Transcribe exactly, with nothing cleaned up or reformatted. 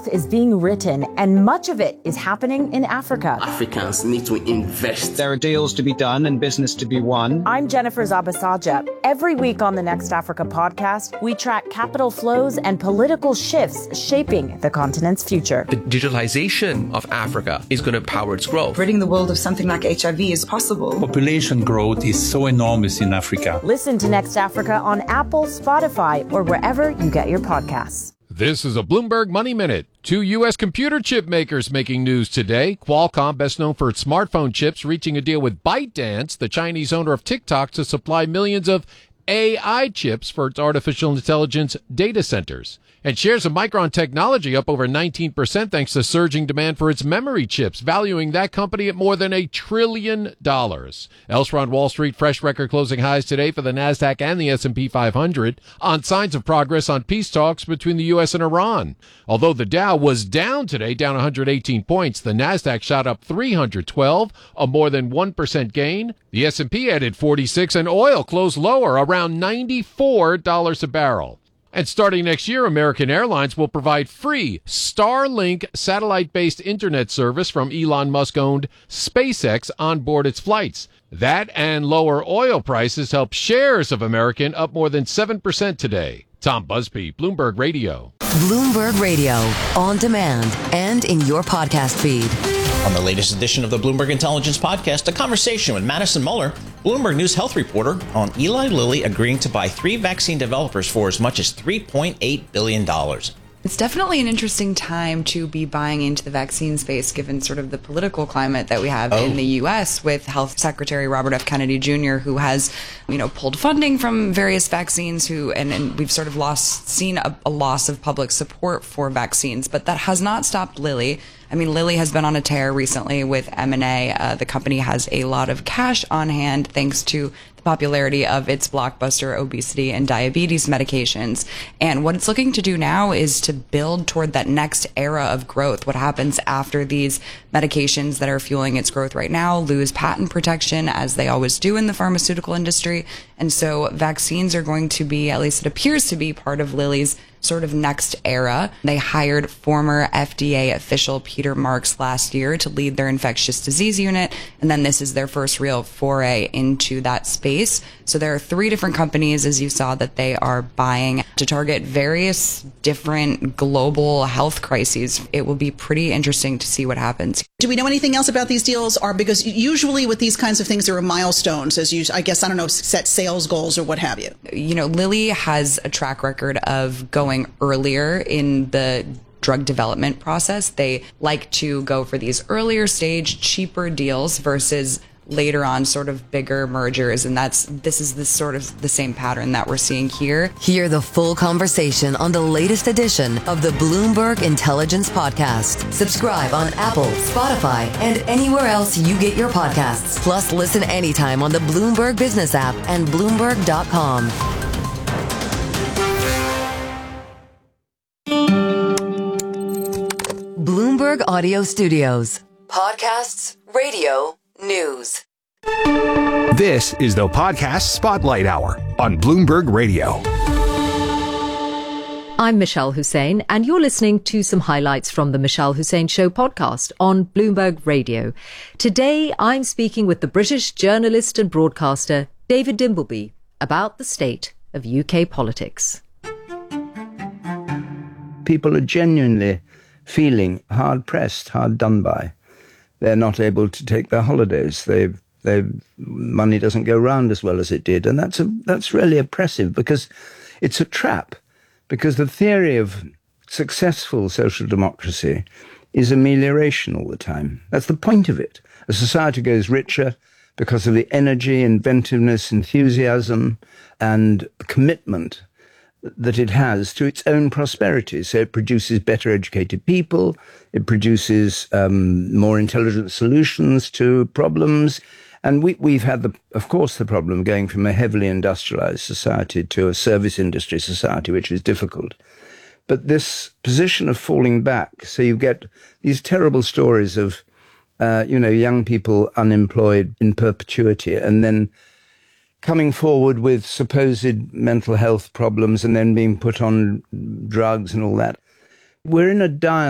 growth is being written, and much of it is happening in Africa. Africans need to invest. There are deals to be done and business to be won. I'm Jennifer Zabasaja. Every week on the Next Africa podcast, we track capital flows and political shifts shaping the continent's future. The digitalization of Africa is going to power its growth. Ridding the world of something like H I V is possible. Population growth is so enormous in Africa. Listen to Next Africa on Apple, Spotify, or wherever you get your podcasts. This is a Bloomberg Money Minute. Two U S computer chip makers making news today. Qualcomm, best known for its smartphone chips, reaching a deal with ByteDance, the Chinese owner of TikTok, to supply millions of A I chips for its artificial intelligence data centers. And shares of Micron Technology up over nineteen percent thanks to surging demand for its memory chips, valuing that company at more than a trillion dollars. Elsewhere on Wall Street, fresh record closing highs today for the NASDAQ and the S and P five hundred on signs of progress on peace talks between the U S and Iran. Although the Dow was down today, down one hundred eighteen points, the NASDAQ shot up three hundred twelve, a more than one percent gain. The S and P added forty-six, and oil closed lower, around ninety-four dollars a barrel. And starting next year, American Airlines will provide free Starlink satellite-based internet service from Elon Musk-owned SpaceX on board its flights. That and lower oil prices help shares of American up more than seven percent today. Tom Busby, Bloomberg Radio. Bloomberg Radio, on demand and in your podcast feed. On the latest edition of the Bloomberg Intelligence Podcast, a conversation with Madison Muller, Bloomberg News health reporter, on Eli Lilly agreeing to buy three vaccine developers for as much as three point eight billion dollars. It's definitely an interesting time to be buying into the vaccine space, given sort of the political climate that we have oh. in the U S with Health Secretary Robert F. Kennedy Junior, who has, you know, pulled funding from various vaccines, who and, and we've sort of lost seen a, a loss of public support for vaccines. But that has not stopped Lilly. I mean, Lilly has been on a tear recently with M and A. Uh, the company has a lot of cash on hand thanks to the popularity of its blockbuster obesity and diabetes medications. And what it's looking to do now is to build toward that next era of growth. What happens after these medications that are fueling its growth right now lose patent protection, as they always do in the pharmaceutical industry. And so vaccines are going to be, at least it appears to be, part of Lilly's sort of next era. They hired former F D A official Peter Marks last year to lead their infectious disease unit, and then this is their first real foray into that space. So there are three different companies, as you saw, that they are buying to target various different global health crises. It will be pretty interesting to see what happens. Do we know anything else about these deals? Or because usually with these kinds of things, there are milestones, as you, I guess, I don't know, set sales goals or what have you. You know, Lilly has a track record of going earlier in the drug development process. They like to go for these earlier stage, cheaper deals versus later on sort of bigger mergers. And that's this is the sort of the same pattern that we're seeing here. Hear the full conversation on the latest edition of the Bloomberg Intelligence Podcast. Subscribe on Apple, Spotify, and anywhere else you get your podcasts. Plus, listen anytime on the Bloomberg Business app and Bloomberg dot com. Bloomberg Audio Studios. Podcasts, radio, news. This is the Podcast Spotlight Hour on Bloomberg Radio. I'm Michelle Hussein, and you're listening to some highlights from the Michelle Hussein Show podcast on Bloomberg Radio. Today, I'm speaking with the British journalist and broadcaster David Dimbleby about the state of U K politics. People are genuinely feeling hard-pressed, hard done by. They're not able to take their holidays. They've, they've, money doesn't go round as well as it did. And that's a, that's really oppressive, because it's a trap. Because the theory of successful social democracy is amelioration all the time. That's the point of it. A society goes richer because of the energy, inventiveness, enthusiasm, and commitment that it has to its own prosperity. So it produces better educated people, it produces um, more intelligent solutions to problems. And we, we've had, the, of course, the problem going from a heavily industrialized society to a service industry society, which is difficult. But this position of falling back, so you get these terrible stories of, uh, you know, young people unemployed in perpetuity, and then coming forward with supposed mental health problems and then being put on drugs and all that. We're in a dire